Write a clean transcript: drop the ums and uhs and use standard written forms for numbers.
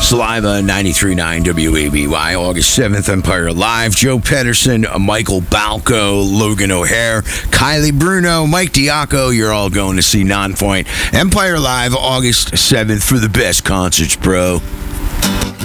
Saliva 93.9 WABY, August 7th, Empire Live. Joe Pedersen, Michael Balco, Logan O'Hare, Kylie Bruno, Mike Diaco. You're all going to see Nonpoint. Empire Live, August 7th for the best concerts, bro.